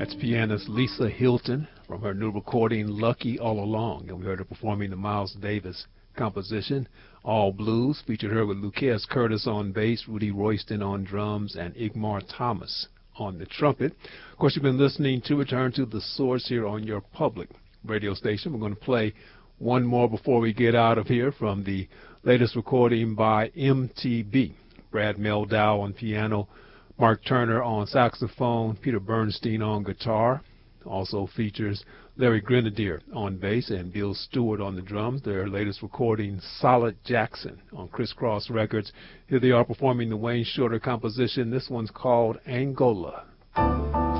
That's pianist Lisa Hilton from her new recording Lucky All Along, and we heard her performing the Miles Davis composition All Blues. Featured her with Lucas Curtis on bass, Rudy Royston on drums, and Igmar Thomas on the trumpet. Of course, you've been listening to Return to the Source here on your public radio station. We're going to play one more before we get out of here from the latest recording by MTB. Brad Meldow on piano, Mark Turner on saxophone, Peter Bernstein on guitar. Also features Larry Grenadier on bass and Bill Stewart on the drums. Their latest recording, Solid Jackson, on Criss Cross Records. Here they are performing the Wayne Shorter composition. This one's called Angola.